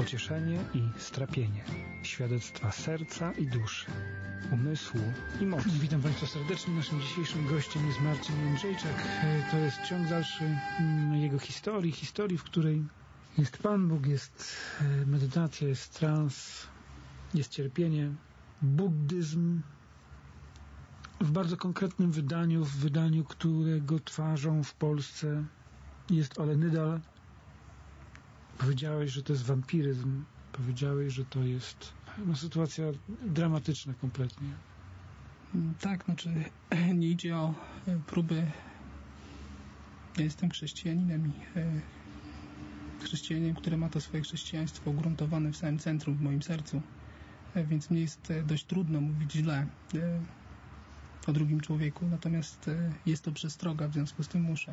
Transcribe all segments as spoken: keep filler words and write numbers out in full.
pocieszenie i strapienie, świadectwa serca i duszy, umysłu i mocy. Witam Państwa serdecznie. Naszym dzisiejszym gościem jest Marcin Jędrzejczak. To jest ciąg dalszy jego historii, historii, w której jest Pan Bóg, jest medytacja, jest trans, jest cierpienie, buddyzm w bardzo konkretnym wydaniu, w wydaniu, którego twarzą w Polsce jest Ole Nydal. Powiedziałeś, że to jest wampiryzm. Powiedziałeś, że to jest no, sytuacja dramatyczna kompletnie. Tak, znaczy nie idzie o próby. Ja jestem chrześcijaninem i chrześcijaninem, który ma to swoje chrześcijaństwo ugruntowane w samym centrum, w moim sercu. Więc mnie jest dość trudno mówić źle o drugim człowieku, natomiast jest to przestroga, w związku z tym muszę.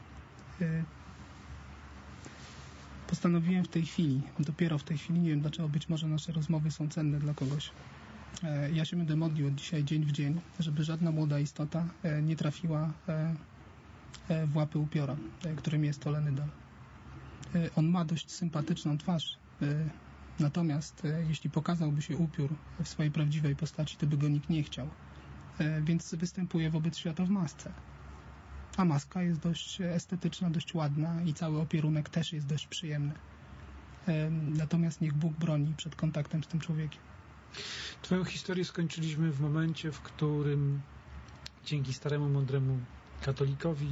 Postanowiłem w tej chwili, dopiero w tej chwili, nie wiem dlaczego, być może nasze rozmowy są cenne dla kogoś. Ja się będę modlił od dzisiaj dzień w dzień, żeby żadna młoda istota nie trafiła w łapy upiora, którym jest Ole Nydal. On ma dość sympatyczną twarz, natomiast jeśli pokazałby się upiór w swojej prawdziwej postaci, to by go nikt nie chciał. Więc występuje wobec świata w masce. A maska jest dość estetyczna, dość ładna i cały opierunek też jest dość przyjemny. Natomiast niech Bóg broni przed kontaktem z tym człowiekiem. Twoją historię skończyliśmy w momencie, w którym dzięki staremu, mądremu katolikowi,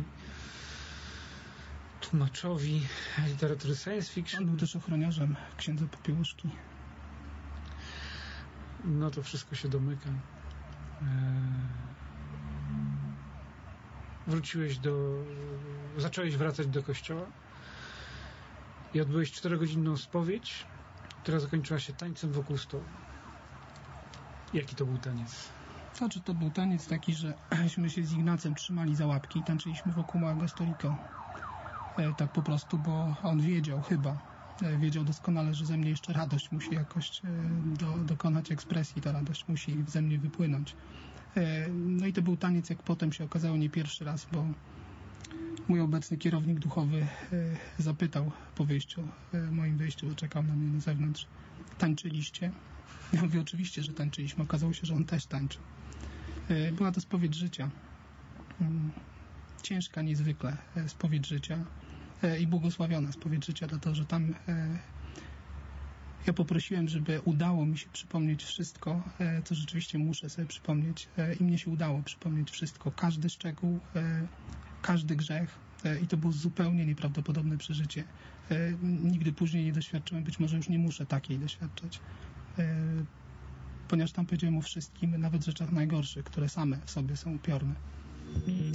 tłumaczowi literatury science fiction... On był też ochroniarzem księdza Popiełuszki. No to wszystko się domyka. Wróciłeś do... Zacząłeś wracać do kościoła i odbyłeś czterogodzinną spowiedź, która zakończyła się tańcem wokół stołu. Jaki to był taniec? Znaczy, to był taniec taki, że myśmy się z Ignacem trzymali za łapki i tańczyliśmy wokół małego stolika. E, tak po prostu, bo on wiedział chyba, e, wiedział doskonale, że ze mnie jeszcze radość musi jakoś e, do, dokonać ekspresji, ta radość musi ze mnie wypłynąć. E, no i to był taniec, jak potem się okazało, nie pierwszy raz, bo mój obecny kierownik duchowy e, zapytał po wyjściu, e, moim wyjściu, bo czekał na mnie na zewnątrz: tańczyliście? Ja mówię, oczywiście, że tańczyliśmy. Okazało się, że on też tańczył. E, była to spowiedź życia. E, ciężka niezwykle e, spowiedź życia e, i błogosławiona spowiedź życia, dlatego że tam e, ja poprosiłem, żeby udało mi się przypomnieć wszystko, e, co rzeczywiście muszę sobie przypomnieć, e, i mnie się udało przypomnieć wszystko, każdy szczegół, e, każdy grzech, e, i to było zupełnie nieprawdopodobne przeżycie. E, nigdy później nie doświadczyłem, być może już nie muszę takiej doświadczać, e, ponieważ tam powiedziałem o wszystkim, nawet rzeczach najgorszych, które same w sobie są upiorne.